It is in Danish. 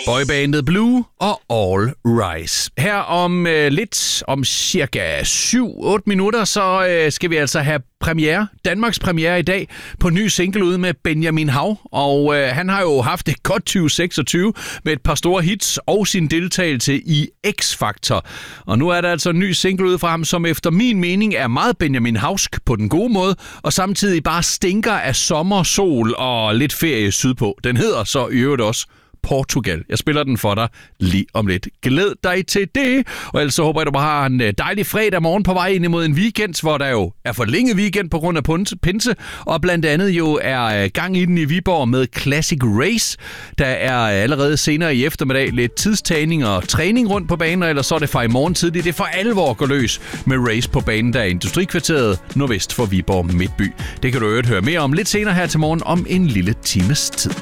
Boybandet Blue og All Rise. Her om om cirka 7-8 minutter, så skal vi altså have Danmarks premiere i dag på ny single ude med Benjamin Hav. Og han har jo haft et godt 2026 med et par store hits og sin deltagelse i X-Factor. Og nu er der altså en ny single ude fra ham, som efter min mening er meget Benjamin Havsk på den gode måde, og samtidig bare stinker af sommer, sol og lidt ferie sydpå. Den hedder så i øvrigt også Portugal. Jeg spiller den for dig lige om lidt. Glæd dig til det. Og ellers så håber jeg, du bare har en dejlig fredag morgen på vej ind imod en weekend, hvor der jo er forlænget weekend på grund af pinse, og blandt andet jo er gang i den i Viborg med Classic Race. Der er allerede senere i eftermiddag lidt tidstagning og træning rundt på banen, og ellers så er det fra i morgen tidligt. Det er for alvor går løs med race på banen, der er Industrikvarteret nordvest for Viborg Midtby. Det kan du øvrigt høre mere om lidt senere her til morgen om en lille times tid.